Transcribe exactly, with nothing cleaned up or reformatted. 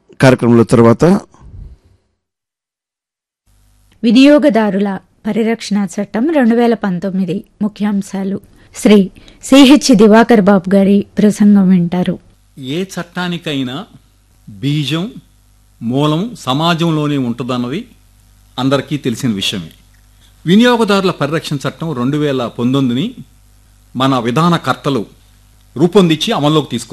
కార్యక్రమంలో తర్వాత వినియోగదారుల పరిరక్షణ చట్టం రెండు వేల పంతొమ్మిది ముఖ్యాంశాలు శ్రీ సిహెచ్ దివాకర్ బాబు గారి ప్రసంగం వింటారు. ఏ చట్టానికైనా బీజం మూలం సమాజంలోనే ఉంటుందన్నది అందరికీ తెలిసిన విషయమే. వినియోగదారుల పరిరక్షణ చట్టం రెండు వేల పంతొమ్మిదిని మన విధానకర్తలు రూపొందించి అమల్లోకి తీసుకొచ్చారు.